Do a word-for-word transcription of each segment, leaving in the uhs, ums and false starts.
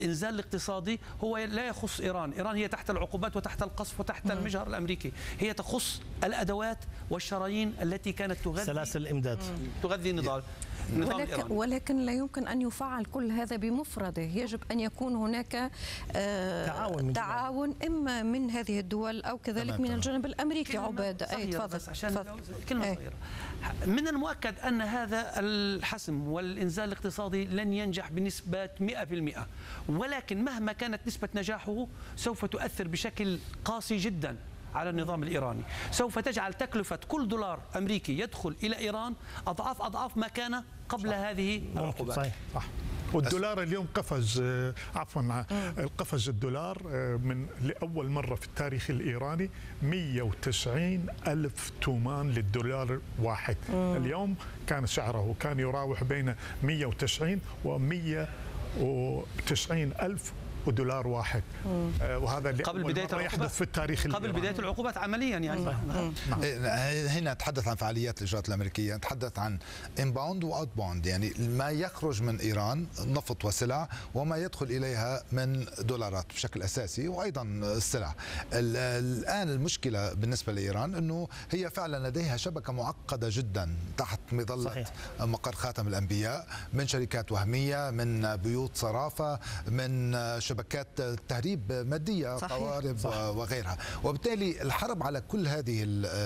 الإنزال الاقتصادي هو لا يخص إيران. إيران هي تحت العقوبات وتحت القصف وتحت المجهر الأمريكي. هي تخص الأدوات والشرايين التي كانت تغذي سلاسل الإمداد تغذي نظام ولكن, ولكن لا يمكن أن يفعل كل هذا بمفرده. يجب أن يكون هناك آه تعاون, من تعاون إما من هذه الدول أو كذلك من الجانب الأمريكي. عباد أي تفضل. عشان كلمة صغيرة. من المؤكد أن هذا الحسم والإنزال الاقتصادي لن ينجح بنسبة مئة بالمئة، ولكن مهما كانت نسبة نجاحه سوف تؤثر بشكل قاسي جدا على النظام الإيراني. سوف تجعل تكلفة كل دولار أمريكي يدخل إلى إيران أضعاف أضعاف ما كان قبل صح. هذه العقوبات. صحيح. صح. والدولار اليوم قفز، عفوا قفز الدولار من لأول مرة في التاريخ الإيراني مئة وتسعين ألف تومان للدولار واحد. مم. اليوم كان سعره كان يراوح بين مئة وتسعين ومئة وتسعين ألف ودولار واحد. آه وهذا قبل بداية العقوبات يحدث في التاريخ قبل الإيراني. بداية العقوبات عمليا يعني. نعم. هنا نتحدث عن فعاليات الإجراءات الأمريكية، نتحدث عن انباوند واوت باوند، يعني ما يخرج من إيران نفط وسلع وما يدخل إليها من دولارات بشكل أساسي وأيضا السلع. الآن المشكلة بالنسبة لإيران أنه هي فعلا لديها شبكة معقدة جدا تحت مظلة صحيح. مقر خاتم الأنبياء، من شركات وهمية، من بيوت صرافة، من شبكات تهريب مادية، صحيح. قوارب صح. وغيرها. وبالتالي الحرب على كل هذه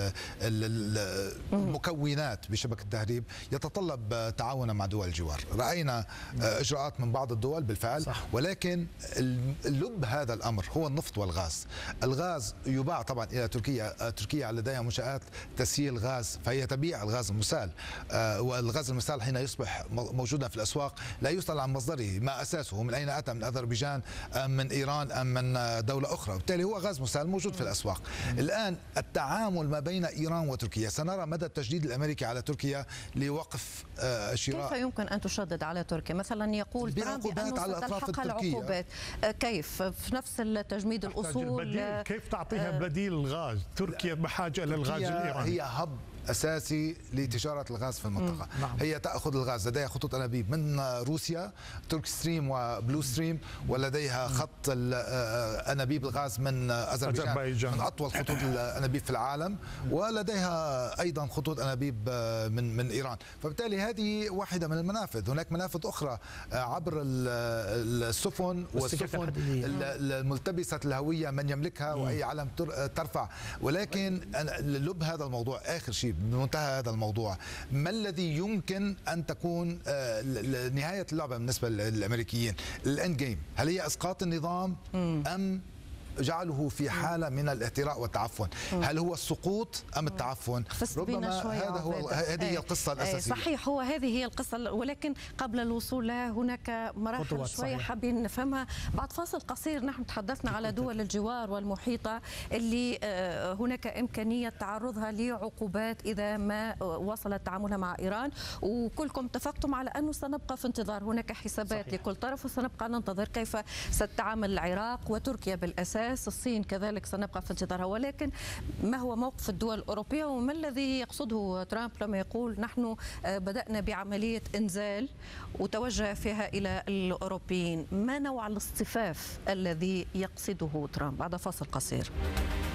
المكونات بشبكة التهريب يتطلب تعاونا مع دول الجوار. رأينا إجراءات من بعض الدول بالفعل صح. ولكن اللب هذا الأمر هو النفط والغاز. الغاز يباع طبعا إلى تركيا. تركيا لديها منشآت تسييل غاز، فهي تبيع الغاز المسال، والغاز المسال حين يصبح موجودا في الأسواق لا يسأل عن مصدره، ما أساسه، من أين أتى، من أذربيجان أم من إيران أم من دولة أخرى. وبالتالي هو غاز مسال موجود في الأسواق. الآن التعامل ما بين إيران وتركيا، سنرى مدى التشديد الأمريكي على تركيا لوقف شراء. كيف يمكن أن تشدد على تركيا؟ مثلا يقول ترامب بأنه ستلحق العقوبات. كيف في نفس التجميد الأصول؟ كيف تعطيها بديل الغاز؟ تركيا بحاجة للغاز الإيراني. هي هب أساسي لتجارة الغاز في المنطقة. نعم. هي تأخذ الغاز، لديها خطوط أنابيب من روسيا، ترك ستريم وبلو ستريم، ولديها خط أنابيب الغاز من أذربيجان من أطول خطوط الأنابيب في العالم، ولديها أيضا خطوط أنابيب من من إيران. فبالتالي هذه واحدة من المنافذ. هناك منافذ أخرى عبر السفن والسفن الملتبسة الهوية من يملكها وأي علم ترفع. ولكن لب هذا الموضوع آخر شيء بمنتهى هذا الموضوع، ما الذي يمكن أن تكون نهاية اللعبة بالنسبة للأمريكيين؟ الإند جيم، هل هي إسقاط النظام أم جعله في حالة من الاهتراء والتعفن؟ هل هو السقوط أم التعفن؟ ربما هذا هو هذه هي القصة الأساسية. صحيح، هو هذه هي القصة، ولكن قبل الوصول لها هناك مراحل شوية حابين نفهمها. بعد فاصل قصير نحن تحدثنا على دول الجوار والمحيطة اللي هناك إمكانية تعرضها لعقوبات إذا ما وصلت تعاملها مع إيران، وكلكم اتفقتم على أنه سنبقى في انتظار. هناك حسابات صحيح. لكل طرف، وسنبقى ننتظر كيف ستتعامل العراق وتركيا بالأساس، الصين كذلك سنبقى في انتظارها. ولكن ما هو موقف الدول الأوروبية وما الذي يقصده ترامب لما يقول نحن بدأنا بعملية إنزال وتوجه فيها إلى الأوروبيين؟ ما نوع الاصطفاف الذي يقصده ترامب؟ بعد فاصل قصير.